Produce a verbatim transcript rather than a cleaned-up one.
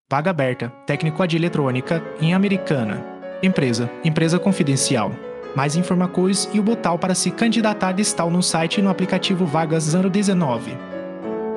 Vaga aberta, técnico de eletrônica, em Americana. Empresa, empresa confidencial. Mais informações e o botão para se candidatar está no site e no aplicativo Vagas zero dezenove.